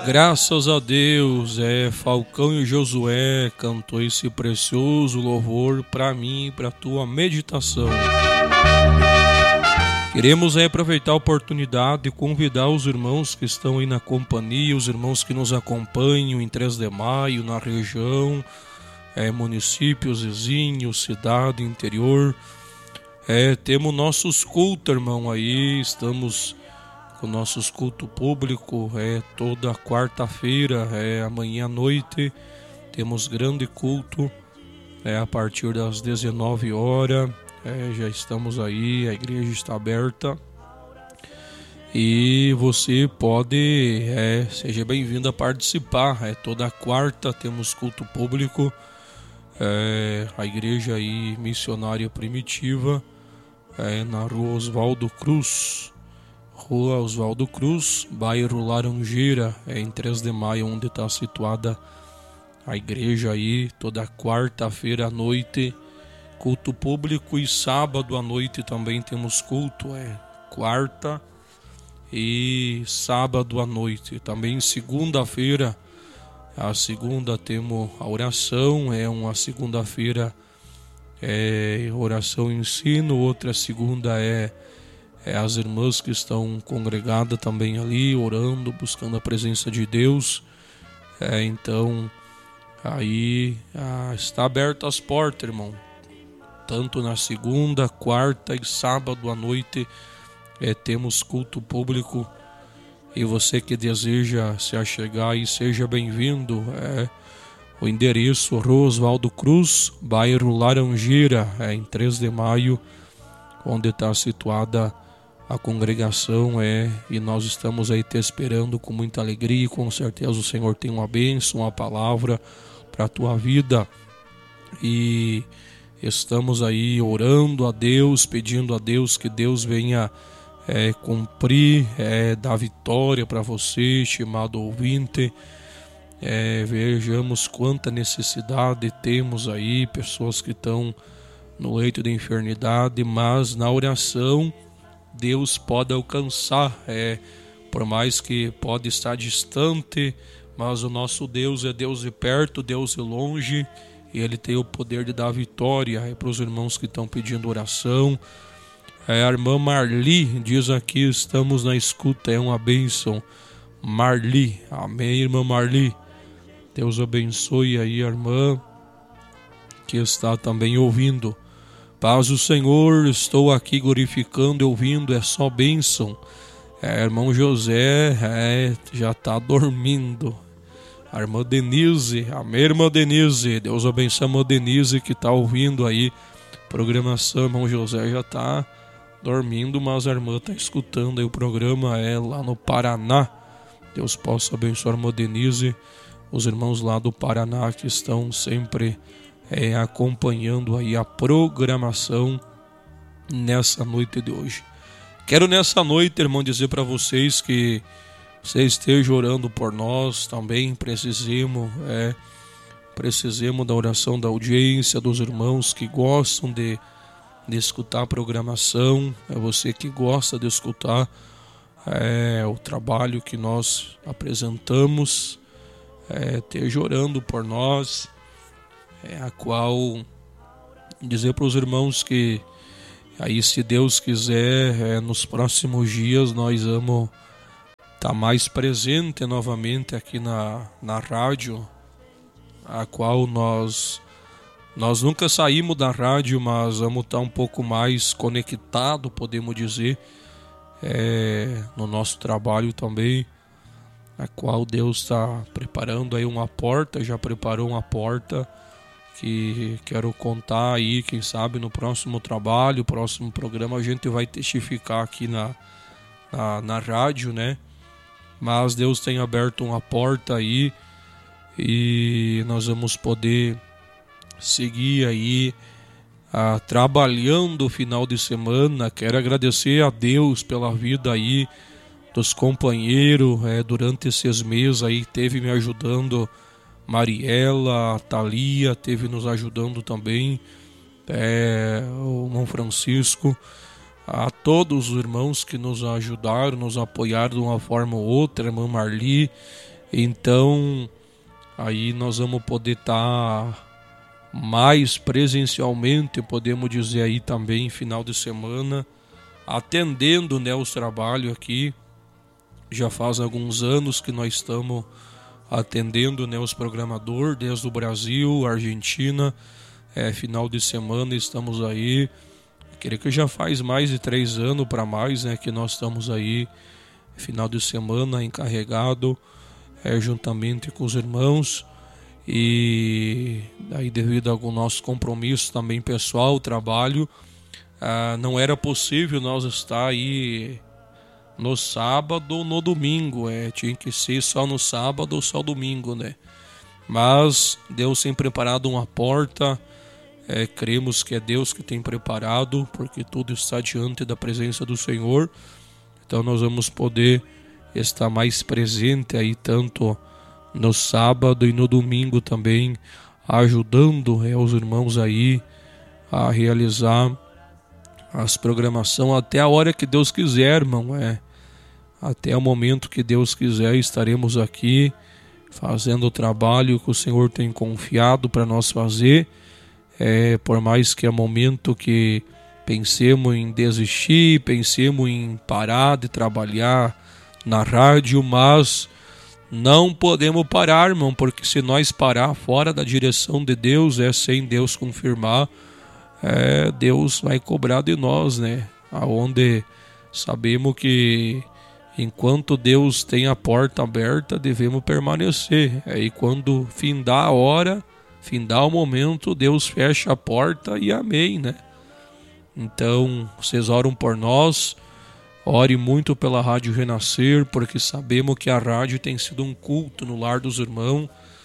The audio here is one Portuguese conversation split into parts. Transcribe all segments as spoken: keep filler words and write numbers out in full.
Graças a Deus, é Falcão e Josué cantou esse precioso louvor para mim e para tua meditação. Queremos aí aproveitar a oportunidade e convidar os irmãos que estão aí na companhia, os irmãos que nos acompanham em três de maio, na região, é, municípios vizinhos, cidade, interior. É, temos nossos cultos, irmão, aí, estamos com nossos cultos públicos, é, toda quarta-feira, é, amanhã à noite, temos grande culto, é, a partir das dezenove horas, é, já estamos aí, a igreja está aberta, e você pode, é, seja bem-vindo a participar, é, toda quarta temos culto público, é, a igreja aí, missionária primitiva, é, na rua Oswaldo Cruz, Rua Oswaldo Cruz, bairro Laranjeira, é em três de maio, onde está situada a igreja aí, toda quarta-feira à noite, culto público, e sábado à noite também temos culto, é quarta e sábado à noite. Também segunda-feira, a segunda temos a oração, é uma segunda-feira é oração e ensino, outra segunda é É, as irmãs que estão congregadas também ali, orando, buscando a presença de Deus. É, então, aí ah, está aberto as portas, irmão. Tanto na segunda, quarta e sábado à noite é, temos culto público. E você que deseja se achegar aí, seja bem-vindo. É, o endereço, Rua Oswaldo Cruz, bairro Laranjeira, é, em três de maio, onde está situada a congregação, é, e nós estamos aí te esperando com muita alegria, e com certeza o Senhor tem uma bênção, uma palavra para a tua vida, e estamos aí orando a Deus, pedindo a Deus que Deus venha é, cumprir, é, dar vitória para você, estimado ouvinte. É, vejamos quanta necessidade temos aí, pessoas que estão no leito de enfermidade, mas na oração Deus pode alcançar, é, por mais que pode estar distante, mas o nosso Deus é Deus de perto, Deus de longe, e Ele tem o poder de dar vitória. É, para os irmãos que estão pedindo oração, é, a irmã Marli diz aqui, estamos na escuta, é uma bênção. Marli, amém, irmã Marli, Deus abençoe aí a irmã que está também ouvindo. Paz do Senhor, estou aqui glorificando, ouvindo, é só bênção. É, irmão José é, já está dormindo. A irmã Denise, a minha irmã Denise, Deus abençoe a irmã Denise que está ouvindo aí programação. Irmão José já está dormindo, mas a irmã está escutando aí o programa, é lá no Paraná. Deus possa abençoar a irmã Denise, os irmãos lá do Paraná que estão sempre É, acompanhando aí a programação nessa noite de hoje. Quero nessa noite, irmão, dizer para vocês que vocês estejam orando por nós também. Precisemos, é, precisemos da oração da audiência, dos irmãos que gostam de, de escutar a programação. É você que gosta de escutar é, o trabalho que nós apresentamos. É, esteja orando por nós. É, a qual dizer para os irmãos que aí, se Deus quiser, é, nos próximos dias nós vamos estar mais presente novamente aqui na, na rádio, a qual nós nós nunca saímos da rádio, mas vamos estar um pouco mais conectado, podemos dizer, é, no nosso trabalho também, a qual Deus está preparando aí uma porta, já preparou uma porta que quero contar aí, quem sabe no próximo trabalho, próximo programa a gente vai testificar aqui na, na, na rádio, né? Mas Deus tem aberto uma porta aí e nós vamos poder seguir aí ah, trabalhando o final de semana. Quero agradecer a Deus pela vida aí dos companheiros, é, durante esses meses aí teve me ajudando Mariela, a Thalia teve nos ajudando também, é, o irmão Francisco, a todos os irmãos que nos ajudaram, nos apoiaram de uma forma ou outra, a irmã Marli, Então aí nós vamos poder estar tá mais presencialmente, podemos dizer aí também, final de semana, atendendo, né, os trabalhos aqui. Já faz alguns anos que nós estamos atendendo, né, os programadores desde o Brasil, Argentina. É, final de semana estamos aí. Creio que já faz mais de três anos para mais, né, que nós estamos aí final de semana encarregado, é, juntamente com os irmãos. E aí, devido ao nosso compromisso também pessoal, trabalho, ah, não era possível nós estar aí no sábado ou no domingo, é, tinha que ser só no sábado ou só domingo, né? Mas Deus tem preparado uma porta, é, cremos que é Deus que tem preparado, porque tudo está diante da presença do Senhor. Então nós vamos poder estar mais presente aí, tanto no sábado e no domingo também, ajudando, é, os irmãos aí a realizar as programação até a hora que Deus quiser, irmão, é. Até o momento que Deus quiser, estaremos aqui fazendo o trabalho que o Senhor tem confiado para nós fazer. É, por mais que é momento que pensemos em desistir, pensemos em parar de trabalhar na rádio, mas não podemos parar, irmão, porque se nós parar fora da direção de Deus, é sem Deus confirmar, é, Deus vai cobrar de nós, né? Aonde sabemos que enquanto Deus tem a porta aberta, devemos permanecer. Aí quando findar a hora, findar o momento, Deus fecha a porta e amém, né? Então, vocês oram por nós, ore muito pela Rádio Renascer, porque sabemos que a rádio tem sido um culto no lar dos irmãos.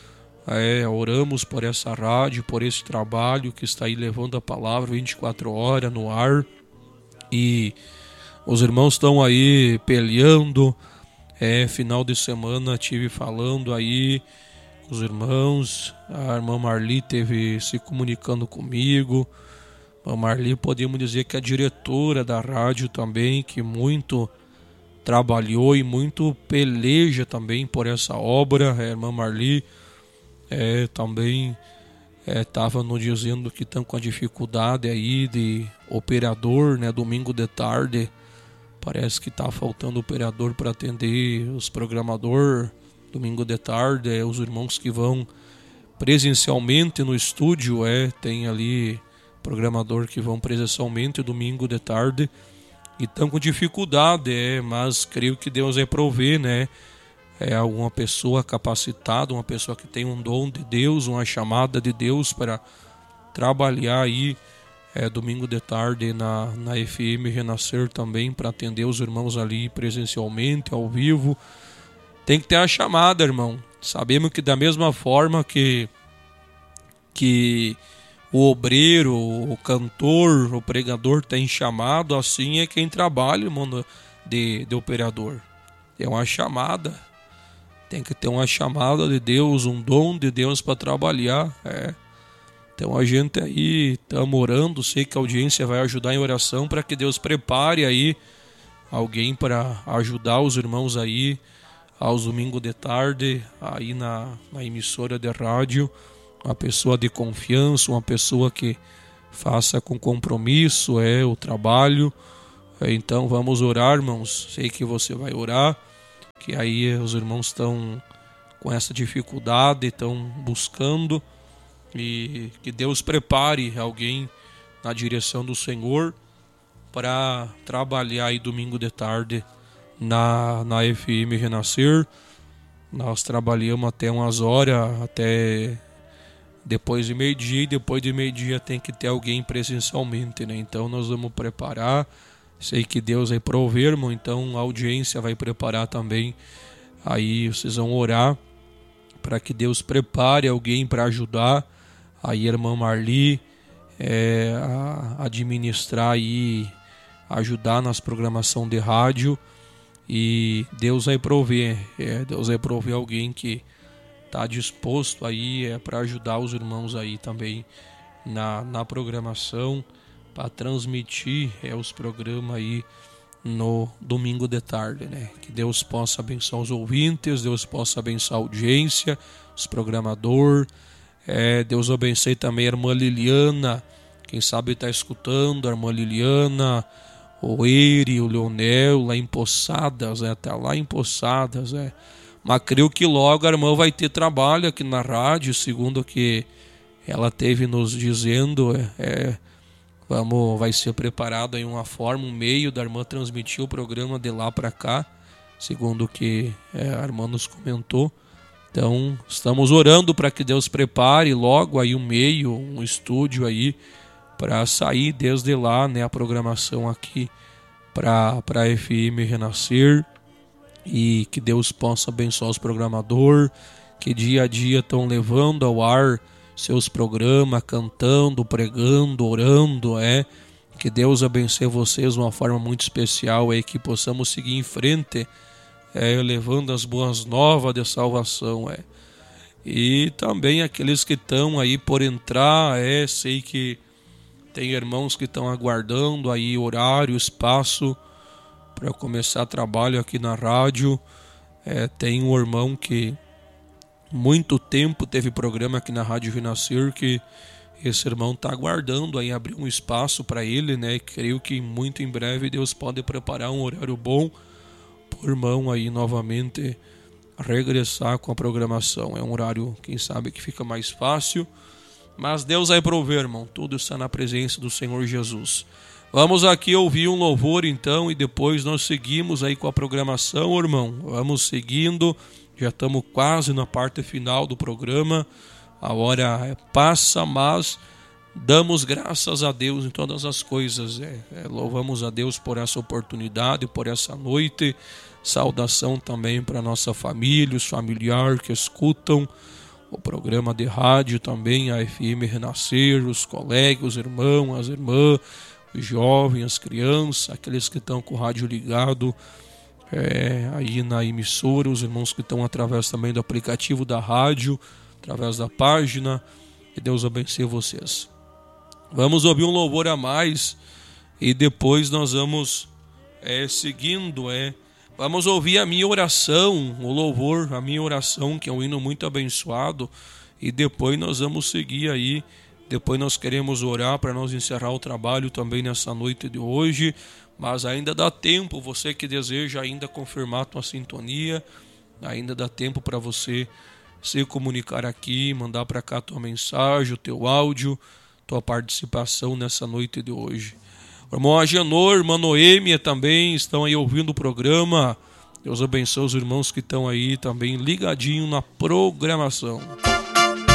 É, oramos por essa rádio, por esse trabalho que está aí levando a palavra vinte e quatro horas no ar. E os irmãos estão aí peleando. É, final de semana tive falando aí com os irmãos. A irmã Marli teve se comunicando comigo. A Marli, podemos dizer que é a diretora da rádio também, que muito trabalhou e muito peleja também por essa obra. A irmã Marli é, também estava é, nos dizendo que estão com a dificuldade aí de operador, né? Domingo de tarde parece que está faltando operador para atender os programadores. Domingo de tarde, é, os irmãos que vão presencialmente no estúdio, é, tem ali programador que vão presencialmente domingo de tarde e estão com dificuldade, é, mas creio que Deus vai prover, né? É alguma pessoa capacitada, uma pessoa que tem um dom de Deus, uma chamada de Deus para trabalhar aí é, domingo de tarde na, na F M Renascer também, para atender os irmãos ali presencialmente, ao vivo. Tem que ter a chamada, irmão. Sabemos que da mesma forma que, que o obreiro, o cantor, o pregador tem chamado, assim é quem trabalha, irmão, de, de operador. É uma chamada. Tem que ter uma chamada de Deus, um dom de Deus para trabalhar. É. Então a gente aí estamos orando, sei que a audiência vai ajudar em oração para que Deus prepare aí alguém para ajudar os irmãos aí aos domingos de tarde, aí na, na emissora de rádio, uma pessoa de confiança, uma pessoa que faça com compromisso é o trabalho. Então vamos orar, irmãos, sei que você vai orar, que aí os irmãos estão com essa dificuldade, estão buscando, e que Deus prepare alguém na direção do Senhor para trabalhar aí domingo de tarde na, na F M Renascer. Nós trabalhamos até umas horas, até depois de meio-dia, e depois de meio-dia tem que ter alguém presencialmente, né? Então nós vamos preparar. Sei que Deus vai prover, irmão, então a audiência vai preparar também. Aí vocês vão orar para que Deus prepare alguém para ajudar aí a irmã Marli é, a administrar aí, ajudar nas programação de rádio. E Deus vai prover, é, Deus vai prover alguém que está disposto aí é, para ajudar os irmãos aí também na, na programação, para transmitir é, os programas aí no domingo de tarde, né? Que Deus possa abençoar os ouvintes, Deus possa abençoar a audiência, os programadores, é, Deus abençoe também a irmã Liliana, quem sabe está escutando, a irmã Liliana, o Eire, o Leonel, lá em Poçadas, né? Tá lá em Poçadas, né? Mas creio que logo a irmã vai ter trabalho aqui na rádio, segundo o que ela teve nos dizendo, é, é, vamos, vai ser preparado aí uma forma, um meio da irmã transmitir o programa de lá para cá, segundo o que é, a irmã nos comentou. Então, estamos orando para que Deus prepare logo aí um meio, um estúdio aí, para sair desde lá, né, a programação aqui para a F M Renascer, e que Deus possa abençoar os programadores, que dia a dia estão levando ao ar seus programas, cantando, pregando, orando, é, que Deus abençoe vocês de uma forma muito especial, é, que possamos seguir em frente, é, levando as boas novas de salvação, é. E também aqueles que estão aí por entrar, é, sei que tem irmãos que estão aguardando aí horário, espaço para começar trabalho aqui na rádio. É, tem um irmão que muito tempo teve programa aqui na Rádio Renascer, que esse irmão está aguardando aí abrir um espaço para ele, né? Creio que muito em breve Deus pode preparar um horário bom para o irmão aí novamente regressar com a programação. É um horário, quem sabe, que fica mais fácil, mas Deus vai prover, irmão. Tudo está na presença do Senhor Jesus. Vamos aqui ouvir um louvor então, e depois nós seguimos aí com a programação, irmão. Vamos seguindo, já estamos quase na parte final do programa. A hora passa, mas damos graças a Deus em todas as coisas. É, é, louvamos a Deus por essa oportunidade, por essa noite. Saudação também para nossa família, os familiares que escutam o programa de rádio também, a F M Renascer, os colegas, os irmãos, as irmãs, os jovens, as crianças, aqueles que estão com o rádio ligado é, aí na emissora, os irmãos que estão através também do aplicativo da rádio, através da página. Que Deus abençoe vocês. Vamos ouvir um louvor a mais e depois nós vamos é, seguindo, é, vamos ouvir a minha oração, o louvor, a minha oração, que é um hino muito abençoado, e depois nós vamos seguir aí. Depois nós queremos orar para nós encerrar o trabalho também nessa noite de hoje, mas ainda dá tempo, você que deseja ainda confirmar a tua sintonia, ainda dá tempo para você se comunicar aqui, mandar para cá a tua mensagem, o teu áudio, tua participação nessa noite de hoje. O irmão Agenor, irmã Noêmia também estão aí ouvindo o programa. Deus abençoe os irmãos que estão aí também ligadinho na programação.